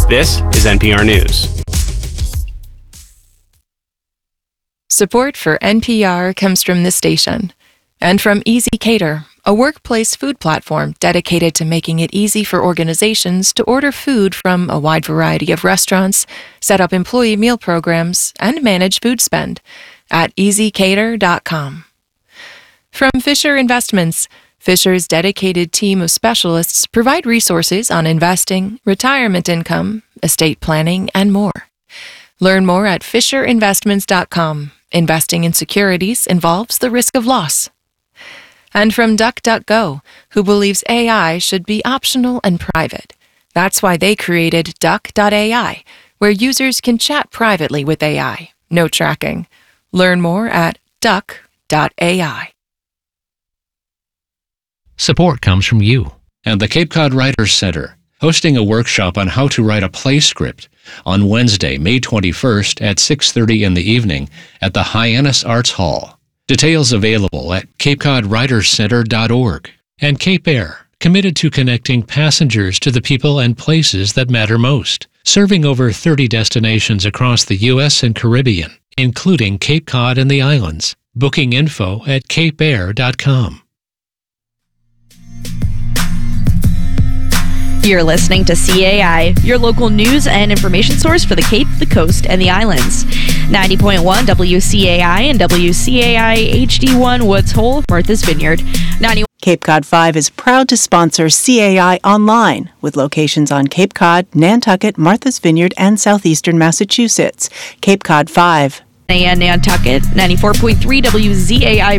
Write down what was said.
This is NPR News. Support for NPR comes from this station and from ezCater, a workplace food platform dedicated to making it easy for organizations to order food from a wide variety of restaurants, set up employee meal programs, and manage food spend at ezCater.com. From Fisher Investments, Fisher's dedicated team of specialists provide resources on investing, retirement income, estate planning, and more. Learn more at FisherInvestments.com. Investing in securities involves the risk of loss. And from DuckDuckGo, who believes AI should be optional and private. That's why they created Duck.ai, where users can chat privately with AI. No tracking. Learn more at Duck.ai. Support comes from you and the Cape Cod Writers Center, hosting a workshop on how to write a play script on Wednesday, May 21st at 6:30 in the evening at the Hyannis Arts Hall. Details available at capecodwriterscenter.org. And Cape Air, committed to connecting passengers to the people and places that matter most, serving over 30 destinations across the U.S. and Caribbean, including Cape Cod and the islands. Booking info at capeair.com. You're listening to CAI, your local news and information source for the Cape, the Coast, and the Islands. 90.1 WCAI and WCAI HD1 Woods Hole, Martha's Vineyard. Cape Cod 5 is proud to sponsor CAI Online, with locations on Cape Cod, Nantucket, Martha's Vineyard, and southeastern Massachusetts. Cape Cod 5. And Nantucket, 94.3 WZAI